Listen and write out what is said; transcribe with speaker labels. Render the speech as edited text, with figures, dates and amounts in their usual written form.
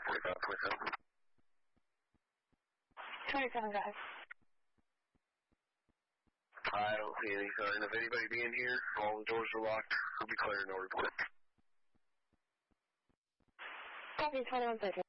Speaker 1: 27 guys.
Speaker 2: I don't see any sign of anybody being here. All the doors are locked. I'll be clearing over quick.
Speaker 1: Copy, 21 seconds.